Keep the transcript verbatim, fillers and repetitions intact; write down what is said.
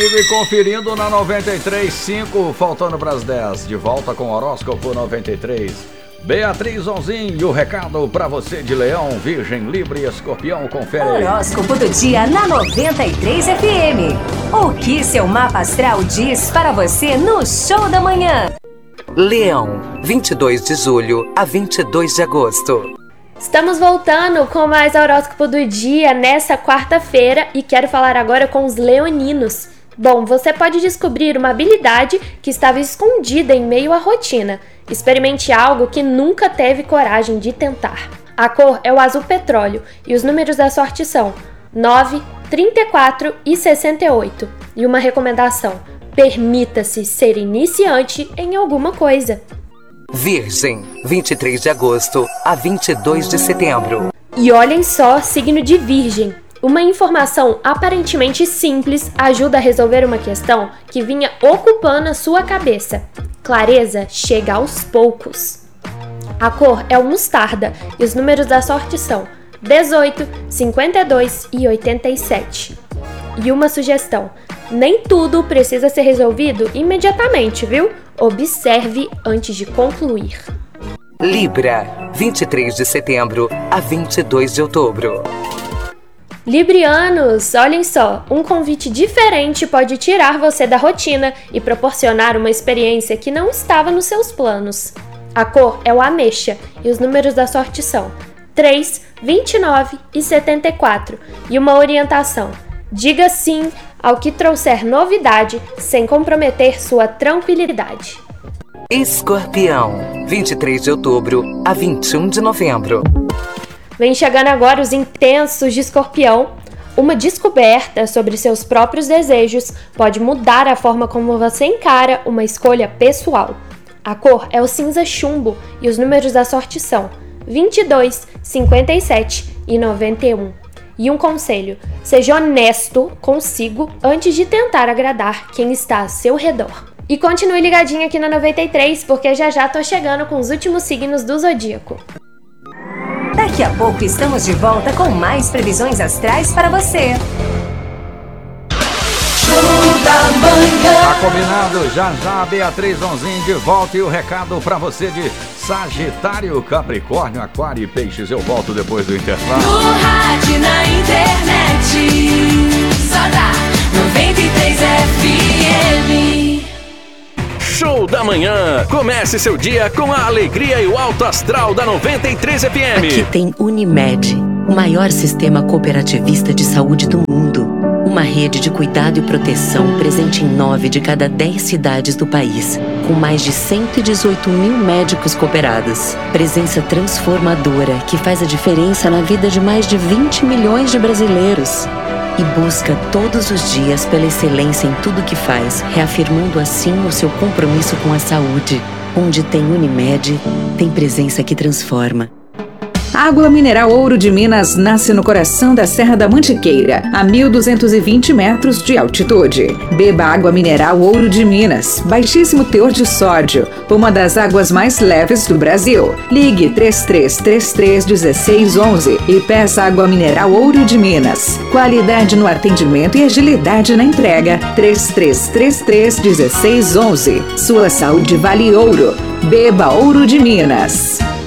E conferindo na noventa e três ponto cinco, faltando para as dez. De volta com o Horóscopo noventa e três. Beatriz Onzinho, o recado para você de Leão, Virgem, Libra e Escorpião. Confere aí. Horóscopo do dia na noventa e três F M. O que seu mapa astral diz para você no Show da Manhã? Leão, vinte e dois de julho a vinte e dois de agosto. Estamos voltando com mais horóscopo do dia nessa quarta-feira e quero falar agora com os leoninos. Bom, você pode descobrir uma habilidade que estava escondida em meio à rotina. Experimente algo que nunca teve coragem de tentar. A cor é o azul petróleo e os números da sorte são nove, trinta e quatro e sessenta e oito. E uma recomendação: permita-se ser iniciante em alguma coisa. Virgem, vinte e três de agosto a vinte e dois de setembro. E olhem só, signo de Virgem. Uma informação aparentemente simples ajuda a resolver uma questão que vinha ocupando a sua cabeça. Clareza chega aos poucos. A cor é o mostarda e os números da sorte são dezoito, cinquenta e dois e oitenta e sete. E uma sugestão: nem tudo precisa ser resolvido imediatamente, viu? Observe antes de concluir. Libra, vinte e três de setembro a vinte e dois de outubro. Librianos, olhem só, um convite diferente pode tirar você da rotina e proporcionar uma experiência que não estava nos seus planos. A cor é o ameixa e os números da sorte são três, vinte e nove e setenta e quatro. E uma orientação: diga sim ao que trouxer novidade sem comprometer sua tranquilidade. Escorpião, vinte e três de outubro a vinte e um de novembro. Vem chegando agora os intensos de Escorpião. Uma descoberta sobre seus próprios desejos pode mudar a forma como você encara uma escolha pessoal. A cor é o cinza chumbo e os números da sorte são vinte e dois, cinquenta e sete e noventa e um. E um conselho: seja honesto consigo antes de tentar agradar quem está ao seu redor. E continue ligadinho aqui na noventa e três, porque já já tô chegando com os últimos signos do zodíaco. Daqui a pouco estamos de volta com mais previsões astrais para você. Show da Manhã. Tá combinado, já já a Beatriz Onzinho de volta e o recado pra você de Sagitário, Capricórnio, Aquário e Peixes. Eu volto depois do intervalo. No rádio, na internet, só dá noventa e três F M. Show da Manhã. Comece seu dia com a alegria e o alto astral da noventa e três F M. Aqui tem Unimed, o maior sistema cooperativista de saúde do mundo. Uma rede de cuidado e proteção presente em nove de cada dez cidades do país, com mais de cento e dezoito mil médicos cooperados. Presença transformadora que faz a diferença na vida de mais de vinte milhões de brasileiros. E busca todos os dias pela excelência em tudo que faz, reafirmando assim o seu compromisso com a saúde. Onde tem Unimed, tem presença que transforma. Água mineral Ouro de Minas nasce no coração da Serra da Mantiqueira, a mil duzentos e vinte metros de altitude. Beba água mineral Ouro de Minas, baixíssimo teor de sódio, uma das águas mais leves do Brasil. Ligue três três três três, um seis um um e peça água mineral Ouro de Minas. Qualidade no atendimento e agilidade na entrega. três três três três, um seis um um. Sua saúde vale ouro. Beba Ouro de Minas.